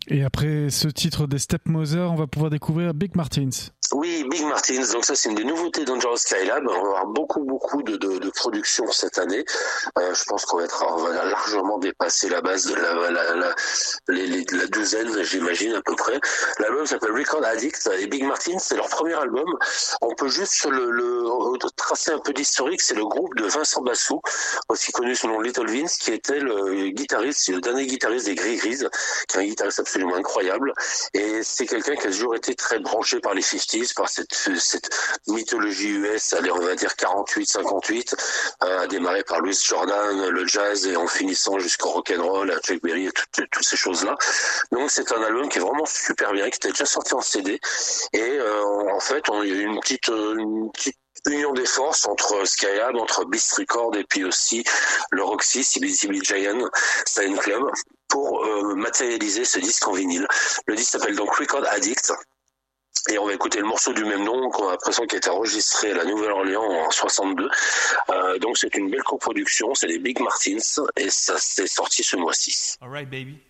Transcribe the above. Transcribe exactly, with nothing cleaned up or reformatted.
Et après ce titre des Stepmothers, on va pouvoir découvrir Big Martins. Oui, Big Martins, donc ça c'est une des nouveautés Dangerous Skylab. On va avoir beaucoup beaucoup de, de, de production cette année. Euh, je pense qu'on va, être, on va largement dépasser la base de la, la, la, les, les, la douzaine, j'imagine à peu près. L'album s'appelle Record Addict et Big Martins, c'est leur premier album. On peut juste le, le tracer un peu d'historique, c'est le groupe de Vincent Bassou, aussi connu sous le nom Little Vince, qui était le guitariste, le dernier guitariste des Gris Gris, qui est un guitariste absolument incroyable. Et c'est quelqu'un qui a toujours été très branché par les cinquante, par cette, cette mythologie U S, allez, on va dire quarante-huit cinquante-huit, euh, a démarré par Louis Jordan, le jazz, et en finissant jusqu'au rock'n'roll, à Chuck Berry, et toutes, toutes ces choses-là. Donc c'est un album qui est vraiment super bien, qui était déjà sorti en C D, et euh, en fait, on, il y a eu une petite, une petite union des forces entre Skylab, entre Beast Records et puis aussi le Roxy, C B C B Giant Sign Club, pour euh, matérialiser ce disque en vinyle. Le disque s'appelle donc Record Addict. Et on va écouter le morceau du même nom, qu'on a l'impression qu'il a été enregistré à la Nouvelle-Orléans en soixante-deux. Euh, donc c'est une belle coproduction, c'est les Big Martins, et ça s'est sorti ce mois-ci. All right, baby.